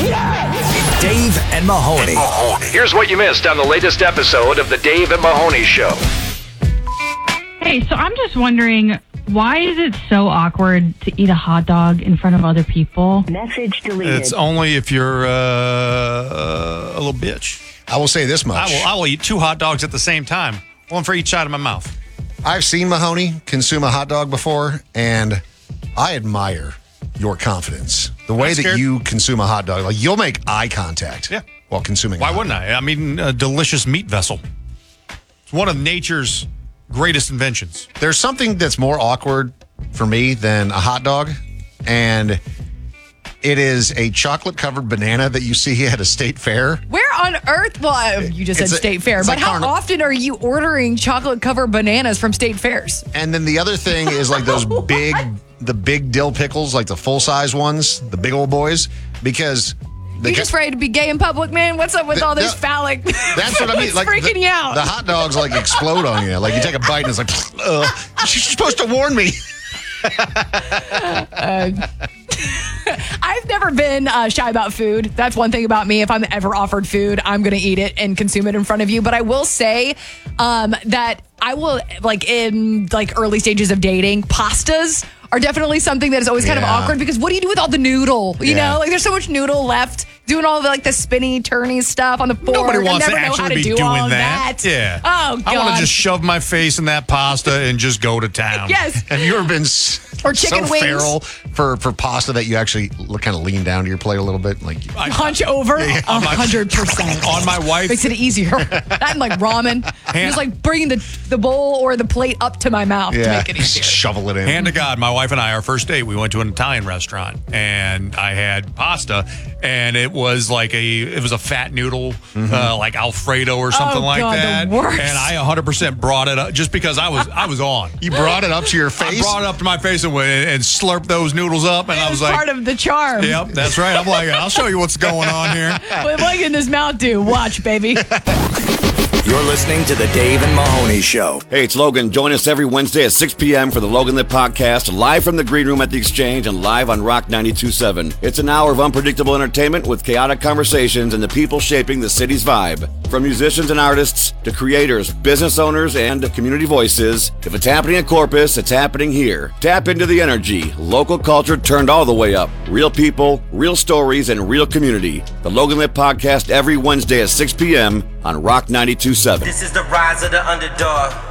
Dave and Mahoney. Here's what you missed on the latest episode of the Dave and Mahoney Show. Hey, so I'm just wondering, why is it so awkward to eat a hot dog in front of other people? Message deleted. It's only if you're a little bitch. I will say this much. I will eat 2 hot dogs at the same time, one for each side of my mouth. I've seen Mahoney consume a hot dog before, and I admire your confidence. The way that you consume a hot dog, like you'll make eye contact while consuming Why wouldn't I? I mean, a delicious meat vessel. It's one of nature's greatest inventions. There's something that's more awkward for me than a hot dog, and it is a chocolate-covered banana that you see at a state fair. Where on earth? Well, you just said state fair, but like how often are you ordering chocolate-covered bananas from state fairs? And then the other thing is like those big dill pickles, like the full-size ones, the big old boys, because... You just afraid to be gay in public, man? What's up with all this phallic? That's what I mean. It's like freaking you out. The hot dogs like explode on you. Like you take a bite and it's like, you're supposed to warn me. I've never been shy about food. That's one thing about me. If I'm ever offered food, I'm going to eat it and consume it in front of you. But I will say that I will, in early stages of dating, pastas are definitely something that is always kind of awkward because what do you do with all the noodle? You know, there's so much noodle left. Doing all of the spinny, turny stuff on the fork. Nobody wants I to never know how actually to be do all doing of that. Yeah. Oh, God. I want to just shove my face in that pasta and just go to town. Yes. Have you ever been or chicken so wings feral for pasta that you actually kind of lean down to your plate a little bit? Like hunch over? 100%. On my wife. Makes it easier. That and ramen. Just bringing the bowl or the plate up to my mouth to make it easier. Shovel it in. Hand to God, my wife and I, our first date, we went to an Italian restaurant and I had pasta and it was it was a fat noodle, like Alfredo or something that. The worst. And I 100% brought it up just because I was on. You brought it up to your face? I brought it up to my face and went and slurped those noodles up. And I was like, part of the charm. Yep, that's right. I'm like, I'll show you what's going on here. What can this mouth do? Watch, baby. You're listening to the Dave and Mahoney Show. Hey, it's Logan. Join us every Wednesday at 6 p.m. for the Logan Lit Podcast, live from the Green Room at the Exchange and live on Rock 92.7. It's an hour of unpredictable entertainment with chaotic conversations and the people shaping the city's vibe. From musicians and artists to creators, business owners, and community voices, if it's happening in Corpus, it's happening here. Tap into the energy. Local culture turned all the way up. Real people, real stories, and real community. The Logan Lit Podcast every Wednesday at 6 p.m. on Rock 92.7. This is the rise of the underdog.